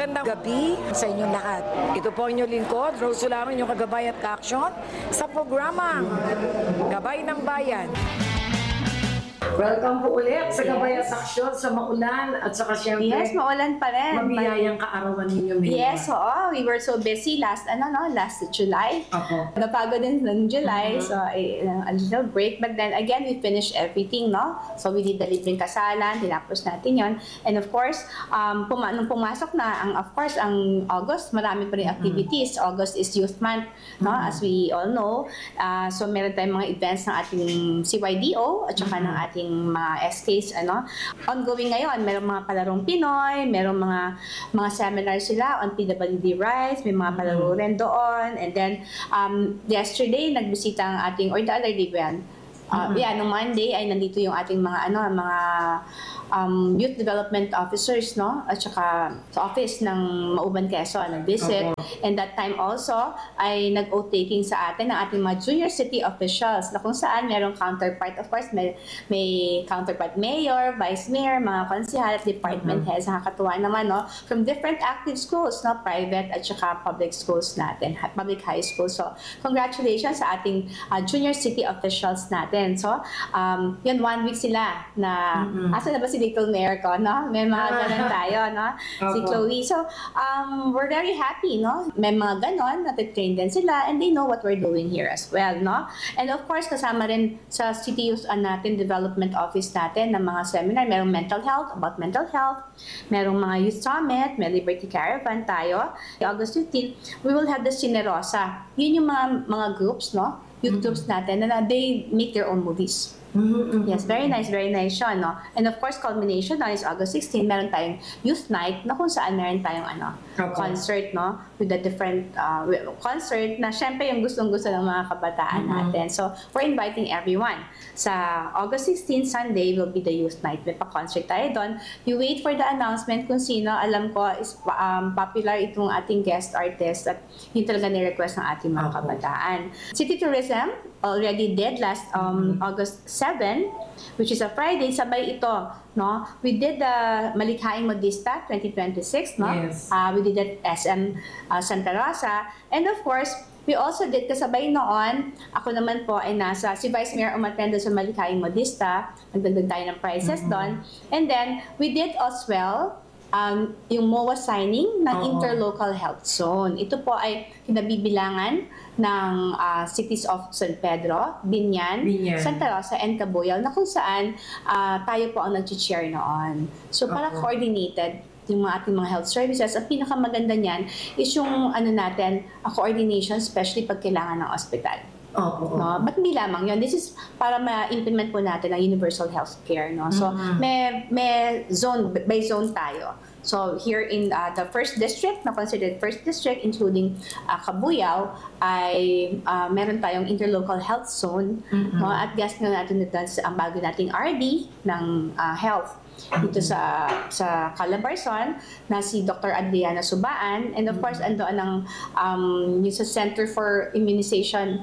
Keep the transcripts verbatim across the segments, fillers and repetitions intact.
magandang gabi sa inyong lahat. Ito po ang inyong lingkod, Rose Solano, inyong kagabay at ka-aksyon sa programang Gabay ng Bayan. Welcome po ulit sa Gabay at Aksyon sa maulan at saka siyempre Yes, maulan pa rin. mabiyayang kaarawan ninyo ngayon. Yes, oo. We were so busy last, ano, no, last July. Opo. Napagod din ng July, Mhm. so eh, a little break. But then again, we finished everything, no? So we did the libreng kasalan, tinapos natin yon. And of course, um, puma nung pumasok na, ang, of course, ang August, marami pa rin activities. August is Youth Month, no? As we all know. Uh, so meron tayong mga events ng ating C Y D O at saka ng ating mga S Ks, ano. Ongoing ngayon, merong mga palarong Pinoy, merong mga mga seminars sila on P W D rights, may mga palaro rin doon. And then, um, yesterday, nagbisita ang ating, or the other day ba yan? Uh, Mhm. Yeah, nung Monday ay nandito yung ating mga ano, mga um, youth development officers, no? At saka sa office ng Mauban Quezon, nag-visit. Opo. And that time also ay nag-oath taking sa atin ng ating mga junior city officials na kung saan merong counterpart. Of course, may, may counterpart mayor, vice mayor, mga konsihal at department Mhm. heads. Nakakatuwa naman, no? From different active schools, no? Private at saka public schools natin, ha- public high school. So, congratulations sa ating uh, junior city officials natin. So, um, yun, one week sila na, Mhm. asa na ba si Little Mayor ko, no? May mga Ah. ganun tayo, no? Si Opo. Chloe. So, um, we're very happy, no? May mga ganon, natitrain din sila, and they know what we're doing here as well, no? And of course, kasama rin sa City Youth uh, natin, Development Office natin, ng mga seminar, merong mental health, about mental health, merong mga youth summit, may Liberty Caravan tayo. August fifteenth, we will have the Cinerosa. Yun yung mga, mga groups, no? Youth groups natin, na they make their own movies. Mhm. Yes, very nice, very nice siya, no? And of course, culmination na is August sixteenth, meron tayong youth night na kung saan meron tayong ano, Okay. concert, no? With the different uh, concert na syempre yung gustong-gusto ng mga kabataan Mhm. natin. So, we're inviting everyone. Sa August sixteenth, Sunday, will be the youth night. May pa-concert tayo doon. You wait for the announcement kung sino. Alam ko, is um, popular itong ating guest artist at yun talaga ni-request ng ating mga Okay. kabataan. City Tourism already did last um, August seventh, which is a Friday. Sabay ito, no? We did the Malikhaing Modista twenty twenty-six, no? Yes. Uh, we did at S M uh, Santa Rosa. And of course, we also did, kasabay noon, ako naman po ay nasa, si Vice Mayor umatendo sa Malikhaing Modista, nagdagdag tayo ng prizes Mhm. doon. And then, we did as well, um, yung M O A signing ng Oo. Interlocal Health Zone. Ito po ay kinabibilangan ng ah, cities of San Pedro, Binyan, Binyan. Santa Rosa, and Cabuyao, na kung saan ah, tayo po ang nag-chair noon. So, para Oo. coordinated yung mga ating mga health services. Ang pinakamaganda niyan is yung ano natin, a coordination, especially pag kailangan ng ospital. Opo. No? But hindi lamang yun. This is para ma-implement po natin ang universal health care. No? So, Mhm. may, may zone, by zone tayo. So, here in uh, the first district, na considered first district, including uh, Cabuyao, ay uh, meron tayong interlocal health zone. Mhm. No? At guest nga natin na ang bago nating R D ng uh, health dito sa sa Calabarzon na si Doctor Adriana Subaan, and of course ando ang um, yung sa Center for Immunization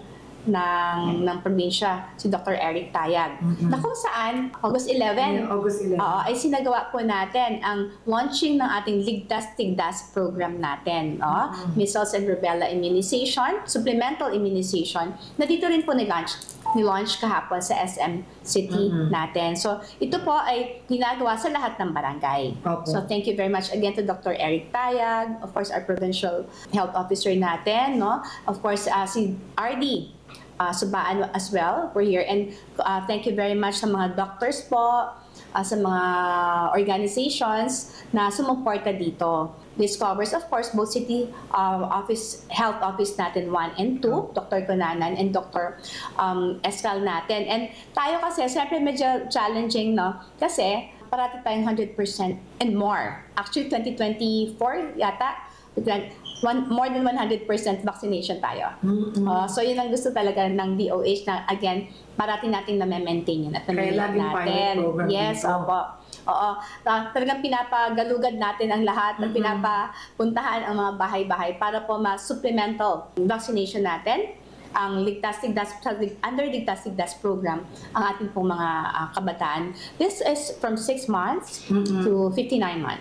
ng ng probinsya, si Doctor Eric Tayag, Mhm. na kung saan August eleventh Yeah, August eleventh. Oo, ay sinagawa po natin ang launching ng ating Ligtas Tigdas program natin, no? Mhm. Measles and Rubella immunization, supplemental immunization, na dito rin po ni-launch, ni-launch kahapon sa S M City Mhm. natin. So, ito po ay ginagawa sa lahat ng barangay. Opo. So, thank you very much again to Doctor Eric Tayag, of course, our provincial health officer natin, no? Of course, uh, si R D uh, Subaan as well. We're here. And uh, thank you very much sa mga doctors po, uh, sa mga organizations na sumuporta dito. This covers, of course, both city uh, office, health office natin one and two, Doctor Conanan and Doctor Um, Escal natin. And tayo kasi, siyempre medyo challenging, no? Kasi parati tayong one hundred percent and more. Actually, twenty twenty-four yata, one, more than one hundred percent vaccination tayo. Mhm. Uh, so yun ang gusto talaga ng D O H na, again, parati nating na-maintain yun at Kaya na-maintain laging natin. pilot program Yes, dito. opo. Oo. Ta- talagang pinapagalugad natin ang lahat at Mhm. pinapapuntahan ang mga bahay-bahay para po ma-supplemental vaccination natin ang Ligtas Tigdas, under Ligtas Tigdas program ang ating pong mga ah, kabataan. This is from six months Mhm. to fifty-nine months.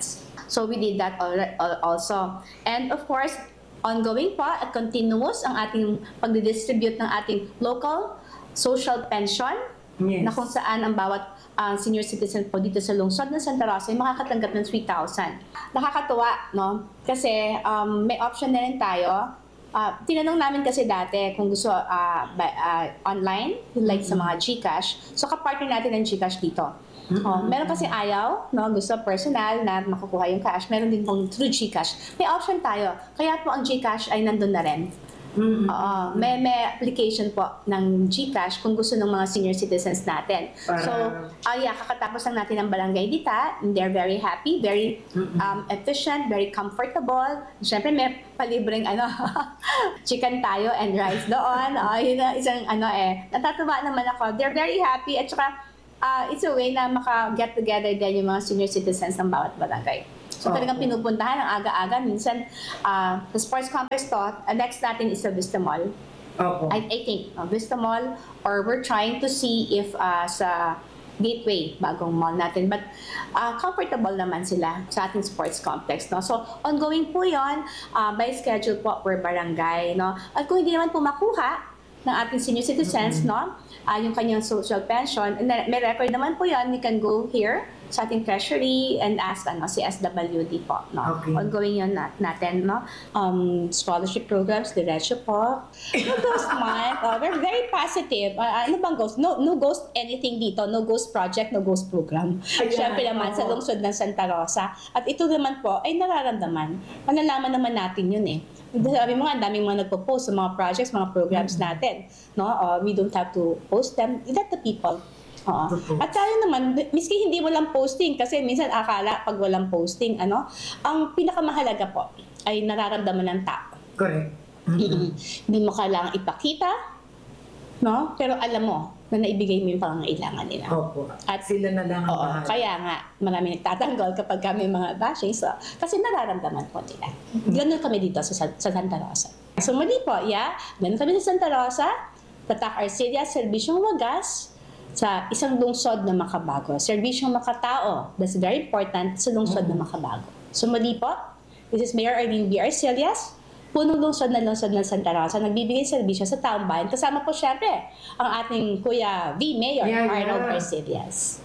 So we did that alre- al- also. And of course, ongoing pa at continuous ang ating pagdidistribute ng ating local social pension Yes. na kung saan ang bawat uh, senior citizen po dito sa lungsod ng Santa Rosa ay makakatanggap ng three thousand. Nakakatuwa, no? Kasi um, may option na rin tayo. Uh, tinanong namin kasi dati kung gusto uh, by- uh, online, like sa mga GCash. So kapartner natin ng GCash dito. Oh, meron kasi ayaw, no? Gusto personal na makukuha yung cash. Meron din pong through GCash. May option tayo. Kaya po ang GCash ay nandun na rin. Mm-hmm. Oo, may, may application po ng GCash kung gusto ng mga senior citizens natin. Para- So, ah yeah, kakatapos lang natin ng Barangay Dita. And they're very happy, very um, efficient, very comfortable. Siyempre, may palibreng ano, chicken tayo and rice doon. Oh, yun na isang ano eh. Natatuwa naman ako. They're very happy at saka ah, it's a way na maka-get together din yung mga senior citizens ng bawat barangay. So Oo. talagang pinupuntahan ang aga-aga. Minsan, uh, the sports complex to, uh, next natin is the Vista Mall. Opo. I, I think, uh, Vista Mall, or we're trying to see if uh, sa Gateway, bagong mall natin. But uh, comfortable naman sila sa ating sports complex. No? So, ongoing po yon uh, by schedule po per barangay. No? At kung hindi naman po makuha ng ating senior citizens, no? Uh, yung kanyang social pension, and then, may record naman po yon, you can go here sa ating treasury and ask ano, si S W D po. No? Okay. Ongoing yun nat- natin. No? Um, scholarship programs, diretso po. No ghost month. Uh, we're very positive. Uh, ano bang ghost? No, no ghost anything dito. No ghost project, no ghost program. Ayan, Siyempre naman sa oo. lungsod ng Santa Rosa. At ito naman po ay nararamdaman. Malalaman naman natin yun eh. Sabi mo nga, ang daming mga nagpo-post sa mga projects, mga programs natin. No? Uh, we don't have to post them. Let the people. Oo. Totoo. At tayo naman, miski hindi walang posting, kasi minsan akala pag walang posting, ano, ang pinakamahalaga po ay nararamdaman ng tao. Correct. Hindi mo kailangang ipakita, no? Pero alam mo na naibigay mo yung pangangailangan nila. Opo. At Sila na lang ang Oo, bahala. kaya nga, marami nagtatanggol kapag kami mga bashing. So, kasi nararamdaman po nila. Ganun kami dito sa, sa Santa Rosa. So, muli po, yeah, ganun kami sa Santa Rosa, Tatak Arcelia, Serbisyong Wagas, sa isang lungsod na makabago. Serbisyong makatao, that's very important sa lungsod na makabago. So, muli po, this is Mayor Arlene B. Arcelias, punong lungsod na lungsod ng Santa Rosa, nagbibigay serbisyo sa taong bayan. Kasama po syempre ang ating Kuya V. Mayor Yeah, yeah. Arnold Arcelias.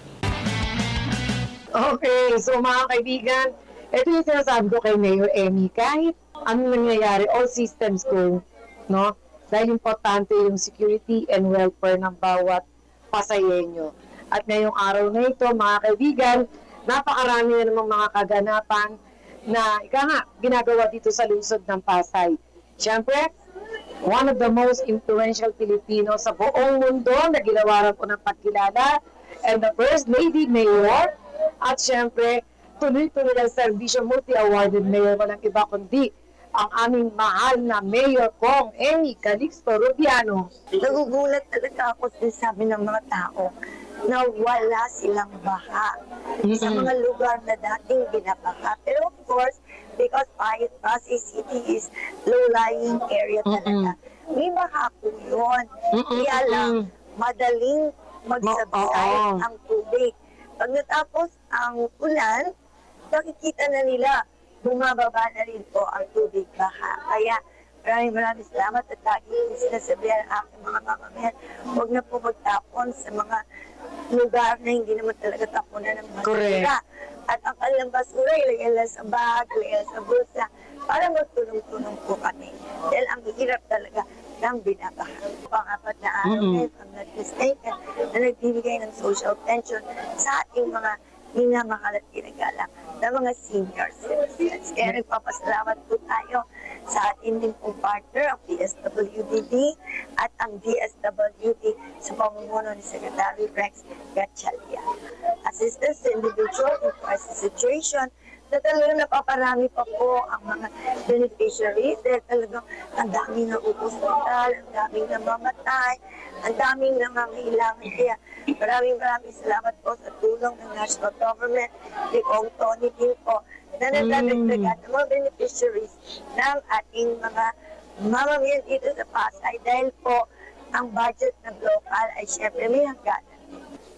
Okay, so mga kaibigan, ito yung sinasabi ko kay Mayor Emmy, kahit anong nangyayari, all systems go, no? Dahil importante yung security and welfare ng bawat pasayenyo. At ngayong araw na ito, mga kaibigan, napakarami na namang mga kaganapan na ika nga, ginagawa dito sa lungsod ng Pasay. Siyempre, one of the most influential Filipinos sa buong mundo na ginawaran ko ng pagkilala, and the First Lady Mayor, at siyempre, tuloy-tuloy ng serbisyo, multi-awarded mayor, walang iba kundi ang aming mahal na Mayor Kong Emmy Calixto Rubiano. Nagugulat talaga ako sa sabi ng mga tao na wala silang baha sa mga lugar na dating binabaha. Pero of course, because Pasay Pasay City is low-lying area talaga, may baha po yun. Kaya lang, madaling magsabsay Oo. ang tubig. Pag natapos ang ulan, nakikita na nila, bumababa na rin po ang tubig baha. Kaya maraming maraming salamat at lagi yung sinasabihan ang aking mga mamamayan, huwag na po magtapon sa mga lugar na hindi naman talaga tapunan ng basura. Correct. At ang kanilang basura, ilagay lang sa bag, ilagay lang sa bulsa, para magtulong-tulong po kami. Dahil ang hirap talaga ng binabaha. Pang-apat na araw na, if I'm not mistaken, na nagbibigay ng social pension sa ating mga minamahal at ginagalang na mga senior citizens. Kaya nagpapasalamat po tayo sa ating din pong partner, ang D S W D D at ang D S W D sa pamumuno ni Secretary Rex Gatchalian. Assistance to individual in crisis situation na talagang napaparami pa po ang mga beneficiaries dahil talagang ang daming nauuspital, ang daming namamatay, ang daming nangangailangan. Kaya maraming maraming salamat po sa tulong ng national government, ni Kong Tony din po, na nadadagdagan ng mga beneficiaries ng ating mga mamamayan dito sa Pasay dahil po ang budget ng local ay syempre may hangganan.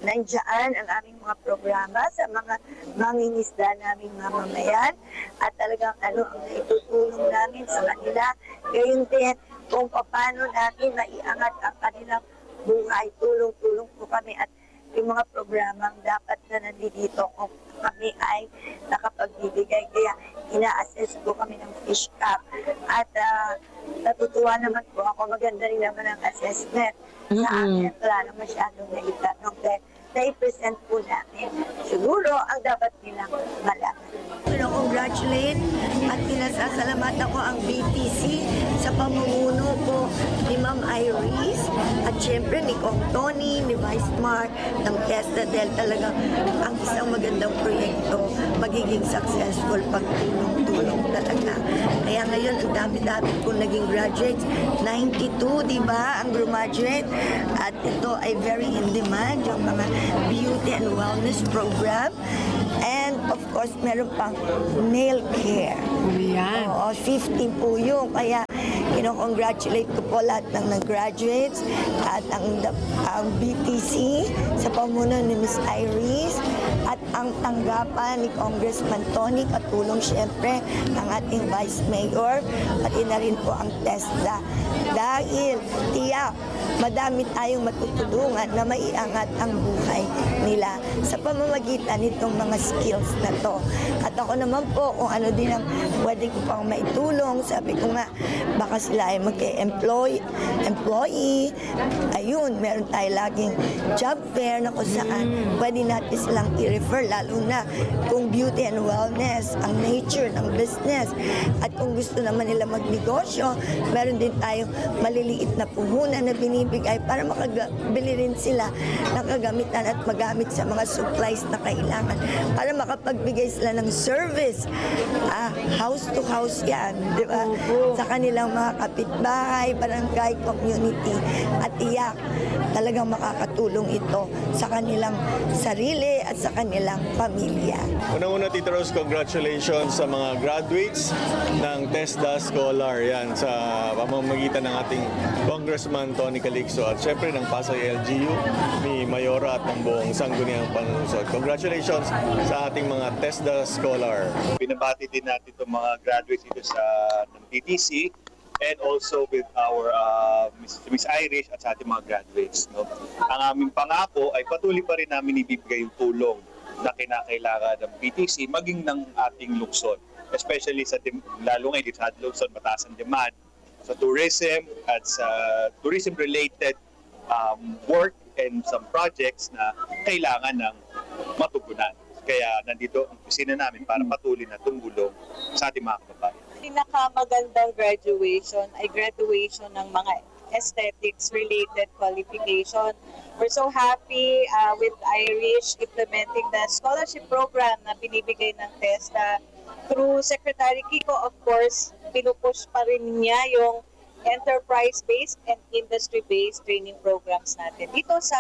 nandiyan ang aming mga programa sa mga mangingisda naming mamamayan at talagang ano ang naitutulong namin sa kanila. Gayon din kung paano natin maiangat ang kanilang buhay. Tulong-tulong po kami at yung mga programang dapat na nandito kung kami ay nakapagbibigay. Kaya ina-assess po kami ng fish cap. At uh, natutuwa naman po ako. Maganda rin naman ang assessment sa amin. Wala na masyadong naitanong. Dahil na-present po namin. Siguro ang dapat nilang malaman. Congratulate at pinasasalamatan ko ang B T C sa pamumuno po ni Ma'am Iris at syempre ni Kong Tony, ni Vice Mark ng TESDA dahil talaga ang isang magandang proyekto magiging successful pag tulong-tulong talaga. Kaya ngayon ang dami-dami po naging graduates, ninety-two di ba ang graduate at ito ay very in demand yung mga beauty and wellness program. And of course, meron pang nail care. Yan. Oo, fifty po yun. Kaya, kino-congratulate ko po lahat ng nag-graduates at ang, ang B T C sa pamuno ni Miss Iris at ang tanggapan ni Congressman Tony, katulong syempre ang ating Vice Mayor, pati na rin po ang TESDA. Dahil tiyak, madami tayong matutulungan na maiangat ang buhay nila sa pamamagitan nitong mga skills na to. At ako naman po, kung ano din ang pwede ko pang maitulong, sabi ko nga, baka sila ay mag-employ, employee, ayun, meron tayo laging job fair na kung saan pwede natin silang i-refer, lalo na kung beauty and wellness, ang nature ng business. At kung gusto naman nila magnegosyo, meron din tayong maliliit na puhunan na binibigay para makabili rin sila ng kagamitan at magamit sa mga supplies na kailangan para makapagbigay sila ng service. Ah, house to house yan, di ba? Sa kanilang mga kapitbahay, barangay, community. At iyak, talagang makakatulong ito sa kanilang sarili at sa kanilang pamilya. Unang-una, Tita Rose, congratulations sa mga graduates ng TESDA Scholar. Yan, sa pamamagitan ng ating Congressman Tony Calixto at syempre ng Pasay L G U ni Mayora at ng buong Sangguniang Panlungsod. Congratulations sa ating mga TESDA Scholar. Binabati din natin itong mga graduates dito sa ng P T C and also with our uh, Miss, Miss Irish at sa ating mga graduates. No? Ang aming pangako ay patuloy pa rin namin ibibigay yung tulong na kinakailangan ng P T C maging ng ating lungsod. Especially sa, lalo ngayon sa ating lungsod, mataas ang demand sa tourism at sa tourism-related um, work and some projects na kailangan ng matugunan. Kaya nandito ang opisina namin para patuloy na tumulong sa ating mga kababayan. Pinakamagandang graduation ay graduation ng mga aesthetics-related qualification. We're so happy uh, with Irish implementing the scholarship program na binibigay ng TESDA. Through Secretary Kiko, of course, pinupush pa rin niya yung enterprise-based and industry-based training programs natin dito sa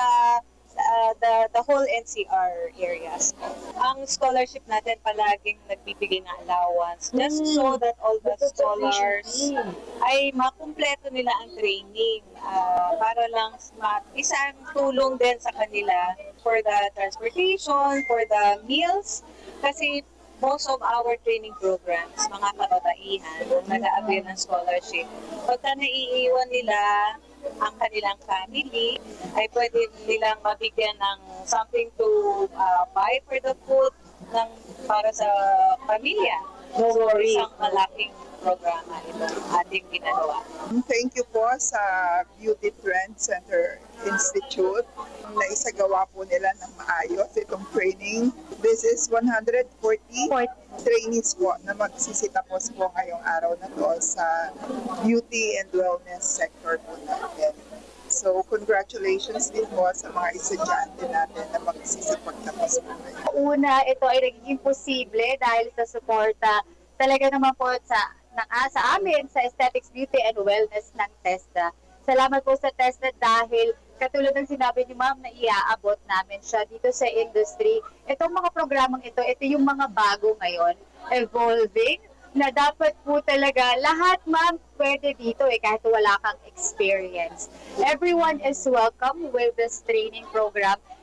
uh, the, the whole N C R areas. Ang scholarship natin palaging nagbibigay ng allowance just so that all the scholars ay makumpleto nila ang training uh, para lang ma- isang tulong din sa kanila for the transportation, for the meals, kasi most of our training programs, mga kababaihan, ang nag-a-avail ng scholarship, pagka naiiwan nila ang kanilang family, ay pwede nilang mabigyan ng something to uh, buy for the food ng, para sa pamilya. No worry. Isang malaking programa ito ating ginagawa. Thank you po sa Beauty Trend Center Institute na isagawa po nila ng maayos itong training. This is one hundred forty trainees po na magsisitapos po ngayong araw na to sa beauty and wellness sector po natin. So, congratulations din po sa mga estudyante natin na magsisipagtapos po ngayon. Una, ito ay naging posible dahil sa suporta talaga naman po sa, na, sa amin sa Aesthetics, Beauty and Wellness ng TESDA. Salamat po sa TESDA dahil katulad ng sinabi ni Ma'am na iaabot namin siya dito sa industry. Itong mga programang ito, ito yung mga bago ngayon, evolving, na dapat po talaga lahat ma'am pwede dito eh kahit wala kang experience. Everyone is welcome with this training program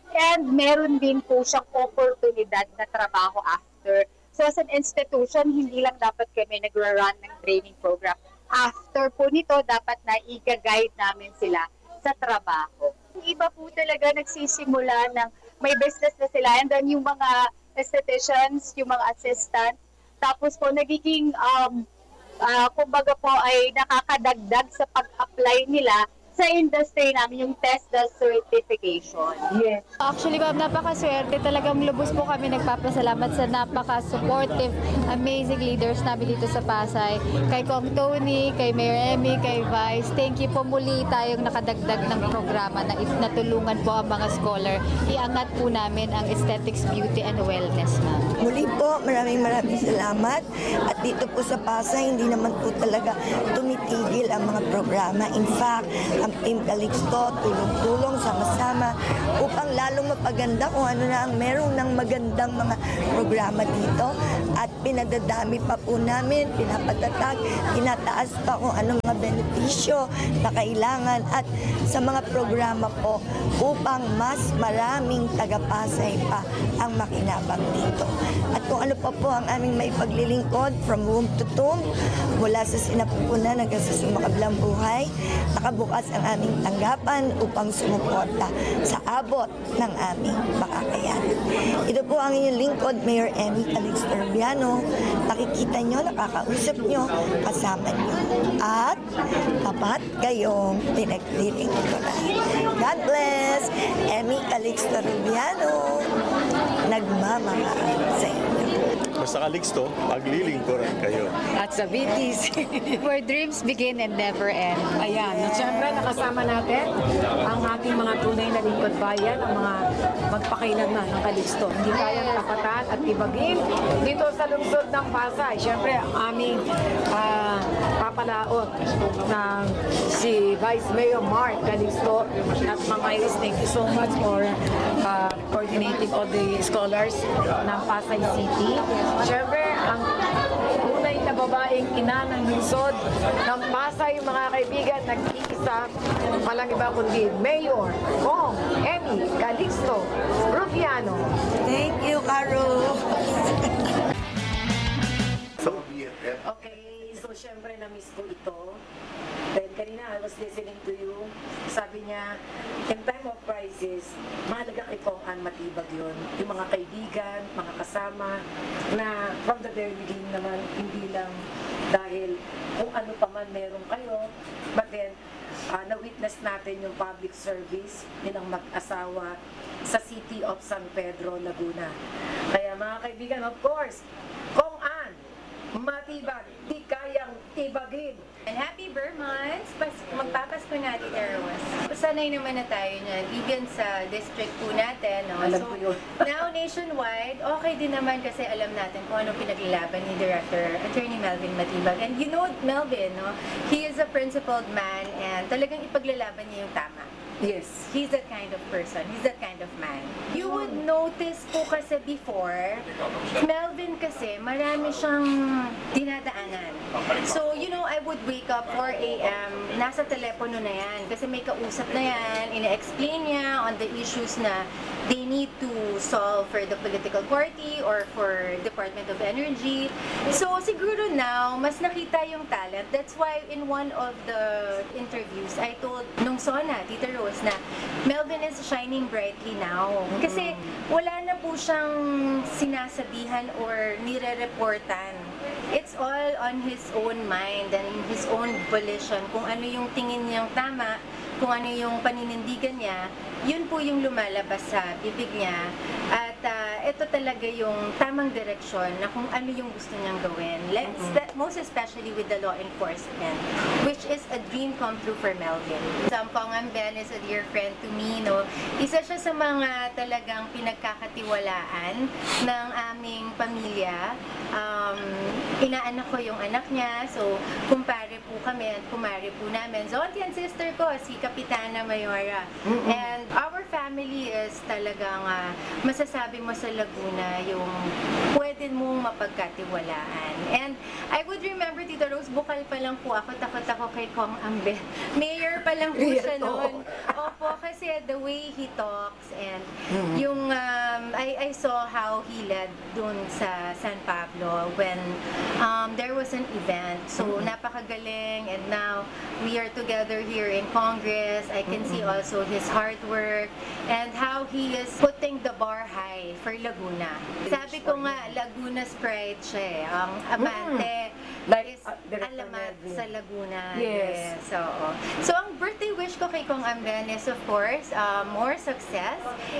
and meron din po siyang oportunidad na trabaho after. So as an institution, hindi lang dapat kami nagra-run ng training program. After po nito, dapat na i-guide namin sila sa trabaho. Yung iba po talaga nagsisimula ng may business na sila, and then yung mga estheticians, yung mga assistant, tapos po nagiging, um, uh, kumbaga po ay nakakadagdag sa pag-apply nila sa industry namin yung TESDA certification. Yes. Actually, ma'am, napakaswerte. Talagang lubos po kami nagpapasalamat sa napaka-supportive, amazing leaders namin dito sa Pasay. Kay Kong Tony, kay Mayor Emmy, kay Vice. Thank you po muli tayong nakadagdag ng programa na natulungan po ang mga scholar. Iangat po namin ang aesthetics, beauty, and wellness, ma'am. Muli po, maraming maraming salamat. At dito po sa Pasay, hindi naman po talaga tumitigil ang mga programa. In fact, ang Team Calixto, tulong-tulong, sama-sama, upang lalong mapaganda kung ano na ang meron ng magandang mga programa dito. At pinadadami pa po namin, pinapatatag, tinataas pa kung anong mga benepisyo na kailangan at sa mga programa po upang mas maraming taga-Pasay pa ang makinabang dito. At kung ano pa po ang aming may paglilingkod from womb to tomb, mula sa sinapupunan hanggang sa sumakabilang buhay, nakabukas ang aming tanggapan upang sumuporta sa abot ng aming makakayanan. Ito po ang inyong lingkod, Mayor Emmy Calixto Rubiano. Nakikita nyo, nakakausap nyo, kasama nyo. At tapat kayong pinaglilingkuran. God bless! Emmy Calixto Rubiano, nagmamahal sa inyo. Basta Calixto, paglilingkuran kayo. At sa V T C. Where dreams begin and never end. Ayan, at syempre nakasama natin ang ating mga tunay na lingkod bayan, ang mga magpakailanman ng Calixto. Hindi kayang tapatan at ibagin dito sa lungsod ng Pasay. Syempre, ang aming ah, papalaot ng si Vice Mayor Mark Calixto at mga Iris, thank you so much for ah, coordinating all the scholars ng Pasay City. Syempre, ang tunay na babaeng ina ng lungsod ng Pasay, mga kaibigan, nag-iisa, walang iba kundi Mayor Kong Emmy Calixto Rubiano. Thank you, Caro. Okay, so syempre na-miss ko ito. Then kanina I was listening to you. Sabi niya, in time of crisis, mahalaga kay Kong Ann matibag yun. Yung mga kaibigan, mga kasama, na from the very beginning naman, hindi lang dahil kung ano pa man meron kayo, but then, uh, na-witness natin yung public service nilang mag-asawa sa City of San Pedro, Laguna. Kaya mga kaibigan, of course, Kong Ann, matibag, di kayang ibagin. And happy Vermonts! Magpapasko natin, Eros. Sanay naman na tayo niyan, even sa district po natin. No? Alam So, ko yun. now, nationwide, okay din naman kasi alam natin kung anong pinaglalaban ni Director Attorney Melvin Matibag. And you know Melvin, no? He is a principled man and talagang ipaglalaban niya yung tama. Yes. He's that kind of person. He's that kind of man. You would notice po kasi before, Melvin kasi, marami siyang dinadaanan. So, you know, I would wake up four a m, nasa telepono na yan. Kasi may kausap na yan, ina-explain niya on the issues na they need to solve for the political party or for Department of Energy. So, siguro now, mas nakita yung talent. That's why in one of the interviews, I told nung Sona, Tita Rose, na Melvin is shining brightly now. Kasi wala na po siyang sinasabihan or nire-reportan. It's all on his own mind and his own volition. Kung ano yung tingin niyang tama, kung ano yung paninindigan niya, yun po yung lumalabas sa bibig niya. At uh, ito talaga yung tamang direksyon na kung ano yung gusto niyang gawin. Let's, that, most especially with the law enforcement, which is a dream come true for Melvin. Sam Kong Ben is a dear friend to me. No? Isa siya sa mga talagang pinagkakatiwalaan ng aming pamilya. Um, inaanak ko yung anak niya. So, kumpare po kami at kumare po namin. So, auntie and sister ko, si Kapitana Mayora. And our family is talagang uh, masasabi mo sa Laguna yung pwede pwede mong mapagkatiwalaan. And I would remember, Tita Rose, bukal pa lang po ako, takot ako kay Kong Ambel. Mayor pa lang po siya noon. Opo, kasi the way he talks and yung, um, I, I saw how he led dun sa San Pablo when um, there was an event. So, napakagaling, and now we are together here in Congress. I can see also his hard work and how he is putting the bar high for Laguna. Sabi ko nga, Laguna's pride siya eh. Ang amante Like, is uh, Director alamat Melvin. sa Laguna. Yes. Yes, oo. So, ang birthday wish ko kay Kong Amben is, of course, uh, more success.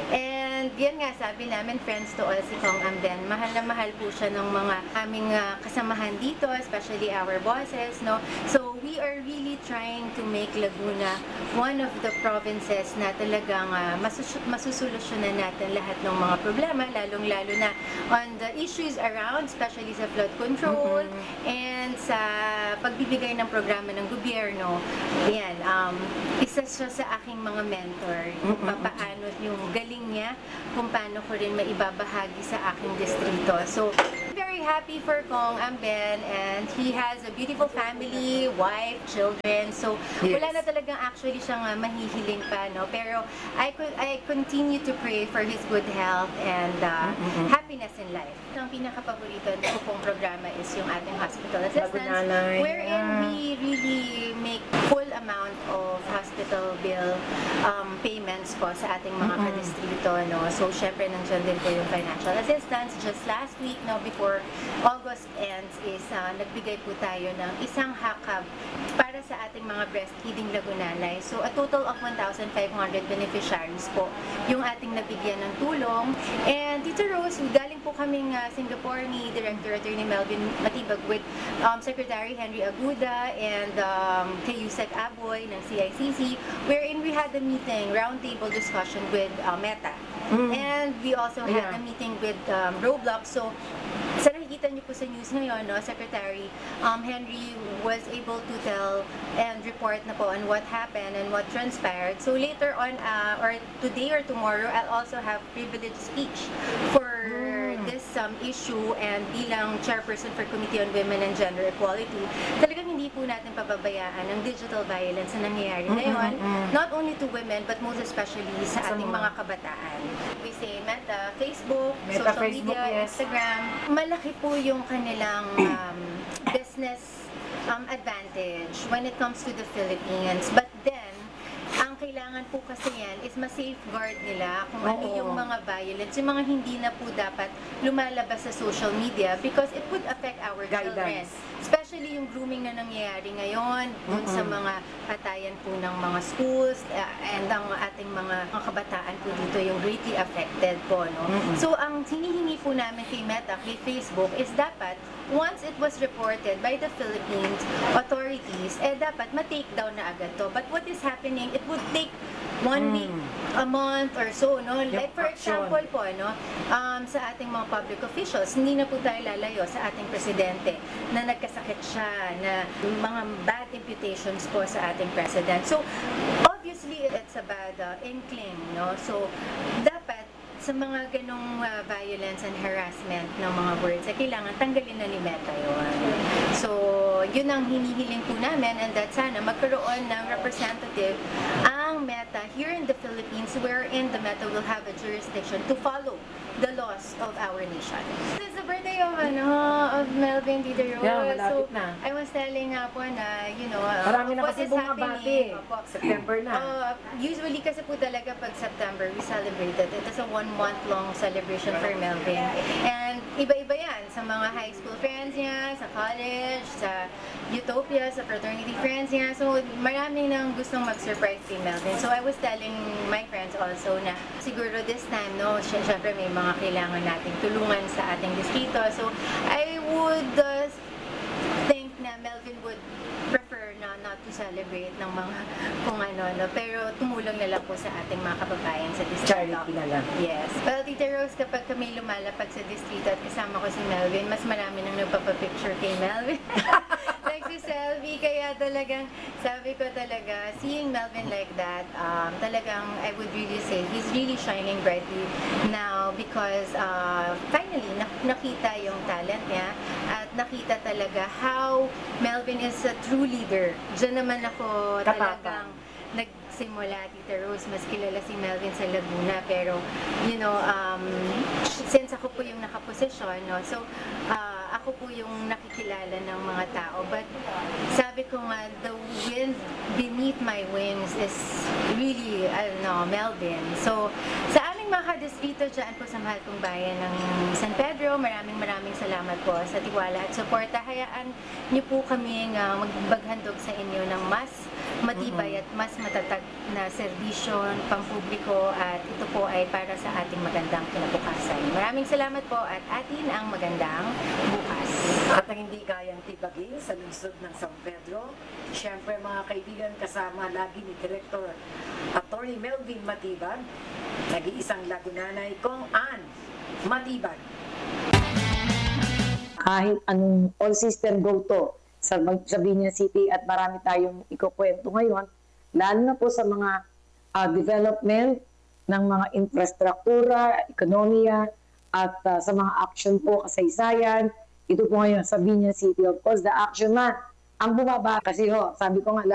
And yan nga, sabi namin, friends to all si Kong Amben. Mahal na mahal po siya ng mga aming uh, kasamahan dito, especially our bosses, no? So, we are really trying to make Laguna one of the provinces na talagang uh, masus- masusolusyonan natin lahat ng mga problema, lalong-lalo na on the issues around, especially sa flood control, and sa pagbibigay ng programa ng gobyerno. Yan, um, isa siya sa aking mga mentor, kung paano yung galing niya, kung paano ko rin maibabahagi sa aking distrito. So, very happy for Kong Amben, and he has a beautiful family, wife, children. So, wala na talagang actually siyang uh, mahihiling pa, no? Pero I could I continue to pray for his good health and uh, happiness in life. Ang pinaka-paborito ko pong programa is yung ating hospital assistance, Nanay. wherein we really make full amount of hospital bill um, payments po sa ating mga kadistrito, no? So, syempre, nandiyan din po yung financial assistance. Just last week, no, before August ends, is uh, nagbigay po tayo ng isang hakab para sa ating mga breastfeeding lagunanay. So, a total of one thousand five hundred beneficiaries po yung ating nabigyan ng tulong. And Tito Rose, galing po kaming uh, Singapore ni Director Attorney Melvin Matibag with um, Secretary Henry Aguda and um, kay Yusek Aboy ng C I C C, wherein we had a meeting, roundtable discussion with uh, Meta. And we also had Yeah. a meeting with um, Roblox. So, sa nakikita niyo po sa news ngayon, no, Secretary um, Henry was able to tell and report na po on what happened and what transpired. So later on, uh, or today or tomorrow, I'll also have privileged speech for this um, issue, and bilang chairperson for Committee on Women and Gender Equality, talagang hindi po natin pababayaan ang digital violence na nangyayari ngayon, not only to women, but most especially sa ating mga kabataan. We say Meta, Facebook, Meta, social Facebook, media, yes. Instagram. Malaki po yung kanilang um, business um, advantage when it comes to the Philippines. But then, ang kailangan po kasi yan is ma-safeguard nila kung ano Oo. yung mga violence, yung mga hindi na po dapat lumalabas sa social media because it would affect our children. Guidance. Especially yung grooming na nangyayari ngayon dun sa mga patayan po ng mga schools uh, and ang ating mga, mga kabataan po dito yung greatly affected po. No? So ang hinihingi po namin kay Meta, kay Facebook is dapat once it was reported by the Philippines authorities, eh dapat ma-take down na agad to. But what is happening, it would take one week, a month or so, no? Like for action. example po, no, um, sa ating mga public officials, hindi na po tayo lalayo sa ating presidente na nagkasakit siya, na mga bad imputations po sa ating president. So, obviously, it's a bad uh, inkling, no? So, dapat sa mga ganong uh, violence and harassment ng mga words, ay kailangan tanggalin na ni Meta yun. So, yun ang hinihiling po namin, and that sana magkaroon ng representative ang Meta here in the Philippines, wherein the Meta will have a jurisdiction to follow the laws of our nation. This is the birthday of, ano, of Melvin Diderot. Yeah, malapit So, na. I was telling nga po na, you know, uh, Marami na what kasi is bumabati. happening. Opo. September na. Uh, usually kasi po talaga pag September, we celebrate it. It is a one-month-long celebration for Melvin. And iba-iba yan sa mga high school friends niya, sa college, sa Utopia, sa fraternity friends niya. So, marami nang gustong mag-surprise kay Melvin. So, I was telling my friends also na siguro this time, no, sy- syempre may mga kailangan nating tulungan sa ating distrito. So, I would uh, think na Melvin would prefer na not to celebrate ng mga kung ano, no? Pero tumulong na lang po sa ating mga kababayan sa distrito. Charity na lang. Yes. Well, Tita Rose, kapag kami lumalapag sa distrito at kasama ko si Melvin, mas marami nang nagpapapicture kay Melvin. Nagsiselfie, kaya talagang sabi ko talaga, seeing Melvin like that, um, talagang I would really say he's really shining brightly now because uh, finally finally, nak- nakita yung talent niya at nakita talaga how Melvin is a true leader. Diyan naman ako Katapang. talagang nagsimula, Tita Rose. Mas kilala si Melvin sa Laguna, pero, you know, um, since ako po yung nakaposisyon, no, so, uh, ako po yung nakikilala ng mga tao. But sabi ko nga, the wind beneath my wings is really, I don't know, Melvin. So, sa aming mga kadistrito dyan po sa mahal kong bayan ng San Pedro, maraming maraming salamat po sa tiwala at suporta. Hayaan niyo po kaming uh, magbaghandog sa inyo ng mas matibay at mas matatag na serbisyo pampubliko, at ito po ay para sa ating magandang kinabukasan. Maraming salamat po at atin ang magandang bukas. At ang hindi kayang tibagin sa lungsod ng San Pedro, siyempre mga kaibigan, kasama lagi ni Director Attorney Melvin Matibag, nag-iisang Lagunanay, Kong Ann Matibag. Kahit anong all system go to sa, sa Binyan City, at marami tayong ikukwento ngayon, lalo na po sa mga uh, development ng mga infrastruktura, ekonomiya, at uh, sa mga action po, kasaysayan. Ito po ngayon sa Binyan City. Of course, the action man ang bumaba kasi ho, sabi ko nga,